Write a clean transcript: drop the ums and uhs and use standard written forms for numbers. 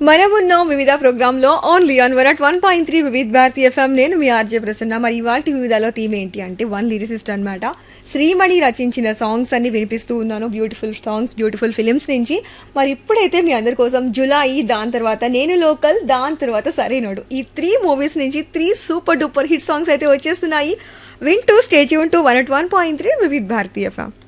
మనమున్నాం వివిధ ప్రోగ్రాంలో ఓన్లీ ఆన్ 101.3 వివిధ భారతి ఎఫ్ఎం. నేను మీ ఆర్జే ప్రసన్న. మరి ఇవాళ వివిధలో థీమ్ ఏంటి అంటే వన్ లిరిసిస్ట్ అనమాట. శ్రీమణి రచించిన సాంగ్స్ అన్ని వినిపిస్తూ ఉన్నాను. బ్యూటిఫుల్ సాంగ్స్, బ్యూటిఫుల్ ఫిలిమ్స్ నుంచి. మరి ఇప్పుడైతే మీ అందరి కోసం జులాయి, దాని తర్వాత నేను లోకల్, దాని తర్వాత సరైనోడు, ఈ 3 మూవీస్ నుంచి 3 సూపర్ డూపర్ హిట్ సాంగ్స్ అయితే వచ్చేస్తున్నాయి. వింటూ స్టే ట్యూన్ టు 101.3 వివిధ భారతి ఎఫ్ఎం.